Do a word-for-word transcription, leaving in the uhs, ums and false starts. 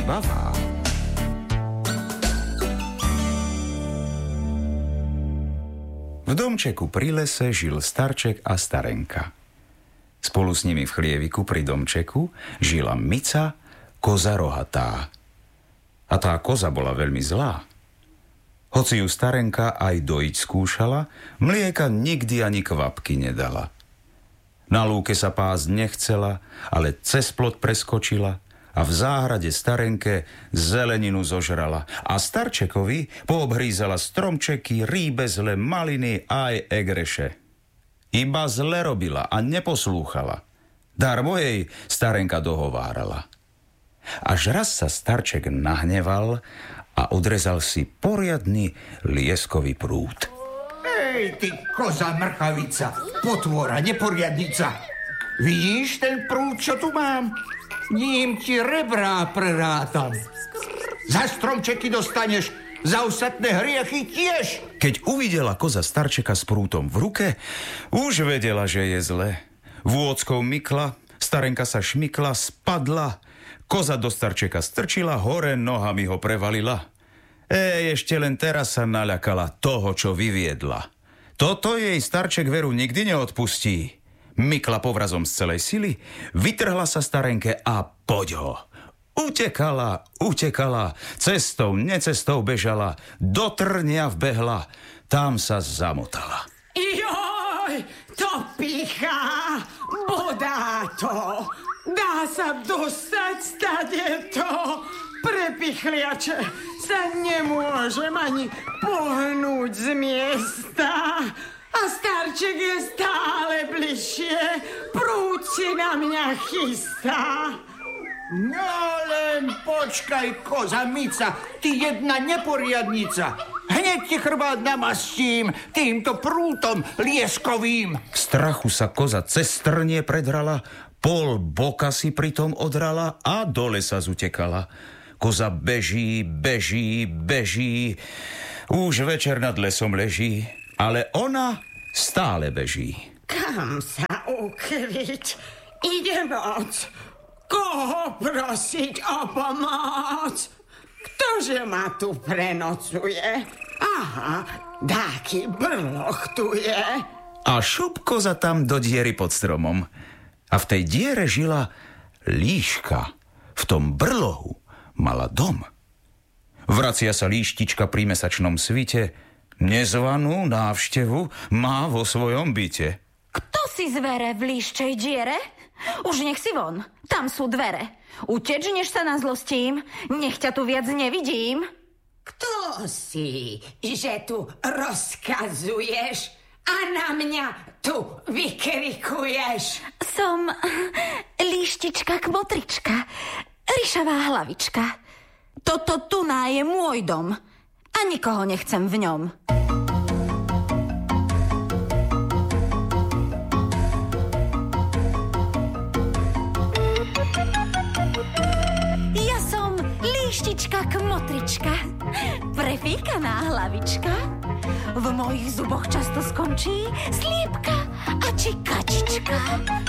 žvavá. V domčeku pri lese žil starček a starenka. Spolu s nimi v chlieviku pri domčeku žila Mica, koza rohatá. A tá koza bola veľmi zlá. Hoci ju starenka aj dojiť skúšala, mlieka nikdy ani kvapky nedala. Na lúke sa pásť nechcela, ale cez plot preskočila a v záhrade starenke zeleninu zožrala a starčekovi poobhrízala stromčeky, rýbezle, maliny aj egreše. Iba zle robila a neposlúchala. Darmo jej starenka dohovárala. Až raz sa starček nahneval a odrezal si poriadny lieskový prút. Hej, ty koza mrchavica, potvora, neporiadnica. Vidíš ten prúd, čo tu mám? Ním ti rebrá prerátam. Za stromčeky dostaneš, za ostatné hriechy tiež. Keď uvidela koza starčeka s prútom v ruke, už vedela, že je zle. Vôckou mykla, starenka sa šmykla, spadla. Koza do starčeka strčila, hore nohami ho prevalila. Ej, ešte len teraz sa naľakala toho, čo vyviedla. Toto jej starček veru nikdy neodpustí. Mykla povrazom z celej sily, vytrhla sa starenke a poď ho. Utekala, utekala, cestou, necestou bežala, do trnia vbehla, tam sa zamotala. Joj, to pícha, bodá to, dá sa dostať stade to, prepichliače sa nemôžem ani pohnúť z miesta. A starček je stále bližšie, prúd si na mňa chystá. No len počkaj, koza Mica, ty jedna neporiadnica. Hneď ti chrbát namastím týmto prútom lieskovým. V strachu sa koza cez trnie predrala, pol boka si pritom odrala a do lesa zutekala. Koza beží, beží, beží, už večer nad lesom leží, ale ona stále beží. Kam sa ukryť? Ide noc. Koho prosiť o pomoc? Ktože ma tu prenocuje? Aha, dáky brloch tu je. A šup koza tam do diery pod stromom. A v tej diere žila líška. V tom brlohu mala dom. Vracia sa líštička pri mesačnom svite, nezvanú návštevu má vo svojom byte. Kto si zvere v líščej diere? Už nech si von, tam sú dvere. Uteč, než sa nazlostím, nech ťa tu viac nevidím. Kto si, že tu rozkazuješ a na mňa tu vykrikuješ? Som líštička kmotrička, ryšavá hlavička. Toto tuná je môj dom a nikoho nechcem v ňom. Ja som líštička kmotrička, prefíkaná hlavička. V mojich zuboch často skončí sliepka a či kačička.